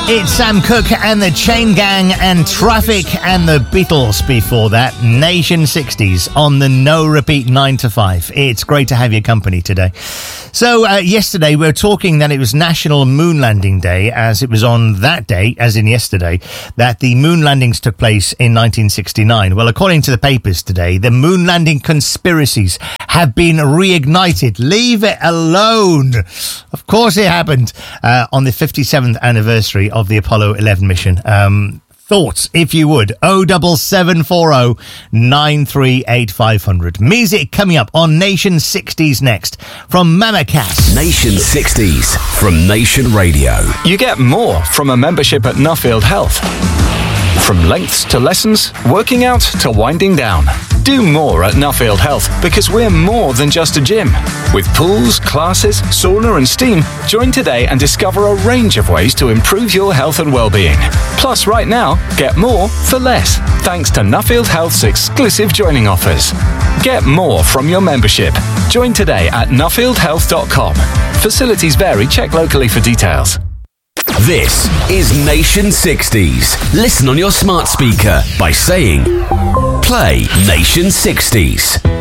It's Sam Cooke and the Chain Gang and Traffic and the Beatles before that. Nation 60s on the No Repeat 9 to 5. It's great to have your company today. So yesterday we were talking that it was National Moon Landing Day, as it was on that day, as in yesterday, that the moon landings took place in 1969. Well, according to the papers today, the moon landing conspiracies have been reignited. Leave it alone. Of course it happened on the 57th anniversary of the Apollo 11 mission. Thoughts, if you would, 07740 938 500. Music coming up on Nation 60s next from Mama Cass. Nation 60s from Nation Radio. You get more from a membership at Nuffield Health. From lengths to lessons, working out to winding down. Do more at Nuffield Health because we're more than just a gym. With pools, classes, sauna and steam, join today and discover a range of ways to improve your health and well-being. Plus, right now, get more for less, thanks to Nuffield Health's exclusive joining offers. Get more from your membership. Join today at nuffieldhealth.com. Facilities vary. Check locally for details. This is Nation 60s. Listen on your smart speaker by saying, play Nation 60s.